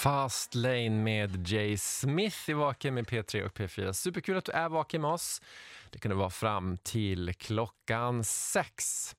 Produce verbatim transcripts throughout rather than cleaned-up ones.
Fast Lane med Jay Smith i Vaken med P tre och P fyra. Superkul att du är vaken med oss. Det kan vara fram till klockan sex.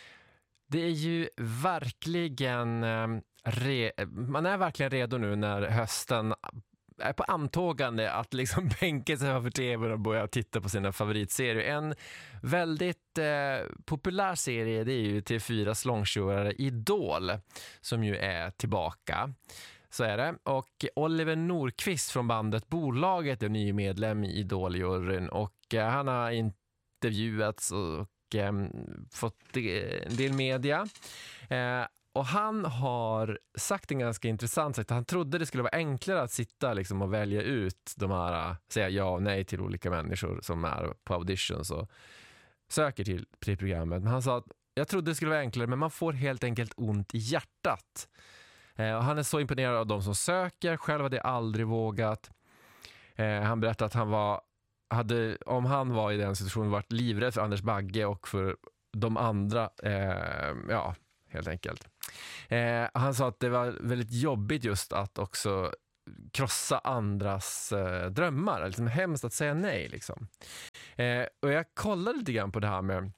Det är ju verkligen re- man är verkligen redo nu när hösten är på antågande att liksom bänka sig över tvn och börja titta på sina favoritserier. En väldigt eh, populär serie, det är ju T fyras långkörare Idol som ju är tillbaka. Så är det. Och Oliver Nordqvist från bandet Bolaget är ny medlem i Idol-juryn och eh, han har intervjuats och eh, fått en del media. Eh, Och han har sagt en ganska intressant sak. Han trodde det skulle vara enklare att sitta liksom och välja ut de här, säga ja och nej till olika människor som är på auditions och söker till, till programmet. Men han sa att jag trodde det skulle vara enklare, men man får helt enkelt ont i hjärtat. Eh, och han är så imponerad av de som söker. Själv hade jag aldrig vågat. Eh, han berättade att han var, hade, om han var i den situationen, varit livrädd för Anders Bagge och för de andra, eh, ja, helt enkelt. Eh, han sa att det var väldigt jobbigt just att också krossa andras eh, drömmar. Liksom hemskt att säga nej. Liksom. Eh, och jag kollade lite grann på det här med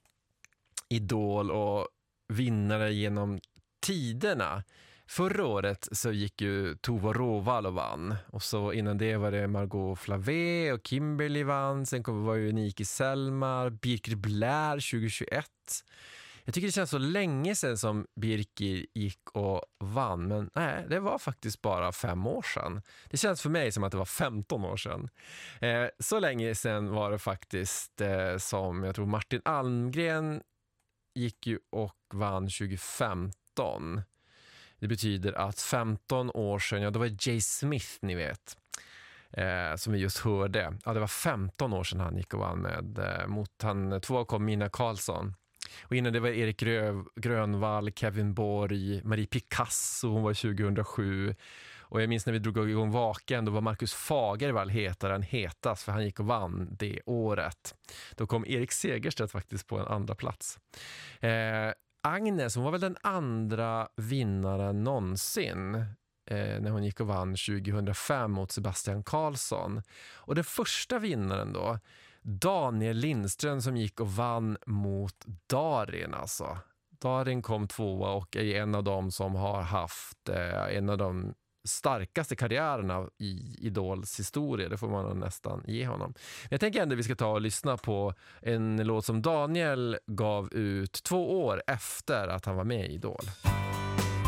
Idol och vinnare genom tiderna. Förra året så gick ju Tova Råvall och vann. Och så innan det var det Margot Flavé och Kimberly vann. Sen kom, var ju Niki Selmar, Birgit Blair tjugohundratjugoett. Jag tycker det känns så länge sedan som Birgit gick och vann, men nej, det var faktiskt bara fem år sedan. Det känns för mig som att det var femton år sedan. Eh, så länge sedan var det faktiskt eh, som, jag tror Martin Almgren gick ju och vann tjugofemton. Det betyder att femton år sedan, ja då var det Jay Smith, ni vet, eh, som vi just hörde. Ja, det var femton år sedan han gick och vann med, eh, mot han, två kom Mina Karlsson. Och innan det var Erik Grö- Grönvall, Kevin Borg, Marie Picasso, hon var tjugohundrasju. Och jag minns när vi drog igång Vaken, då var Marcus Fagervall hetare än hetast, för han gick och vann det året. Då kom Erik Segerstedt faktiskt på en andra plats. Eh, Agnes, hon var väl den andra vinnaren någonsin eh, när hon gick och vann tjugohundrafem mot Sebastian Karlsson. Och den första vinnaren då, Daniel Lindström, som gick och vann mot Darin alltså. Darin kom tvåa och är en av dem som har haft eh, en av de starkaste karriärerna i Idols historia. Det får man nästan ge honom. Jag tänker ändå att vi ska ta och lyssna på en låt som Daniel gav ut två år efter att han var med i Idol.